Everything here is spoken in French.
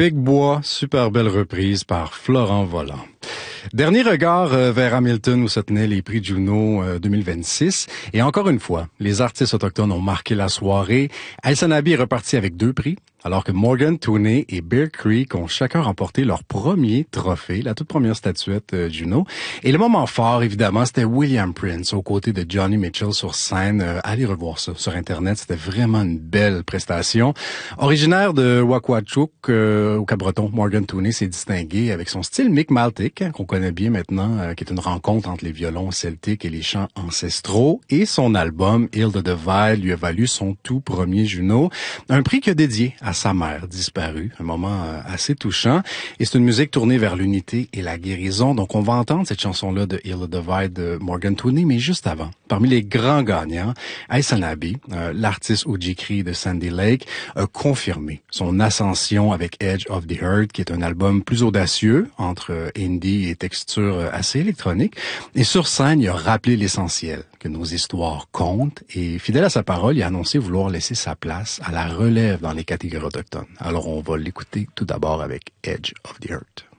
Pic-Bois, super belle reprise par Florent Volant. Dernier regard vers Hamilton où se tenaient les prix Juno 2026. Et encore une fois, les artistes autochtones ont marqué la soirée. Aïssanabi est reparti avec 2 prix, alors que Morgan Tooney et Bear Creek ont chacun remporté leur premier trophée, la toute première statuette Juno. Et le moment fort, évidemment, c'était William Prince aux côtés de Johnny Mitchell sur scène. Allez revoir ça sur Internet, c'était vraiment une belle prestation. Originaire de Waqwatchouk, au Cap-Breton, Morgan Tooney s'est distingué avec son style Mi'kmaq, qu'on connaît bien maintenant, qui est une rencontre entre les violons celtiques et les chants ancestraux. Et son album, Heal the Divide, lui a valu son tout premier Juno. Un prix qu'il a dédié à sa mère disparue. Un moment assez touchant. Et c'est une musique tournée vers l'unité et la guérison. Donc, on va entendre cette chanson-là de Heal the Divide de Morgan Tooney, mais juste avant. Parmi les grands gagnants, Aïssanabi, l'artiste Ojikri de Sandy Lake, a confirmé son ascension avec Edge of the Earth, qui est un album plus audacieux, entre indie et texture assez électronique. Et sur scène, il a rappelé l'essentiel, que nos histoires comptent. Et fidèle à sa parole, il a annoncé vouloir laisser sa place à la relève dans les catégories autochtones. Alors, on va l'écouter tout d'abord avec Edge of the Earth.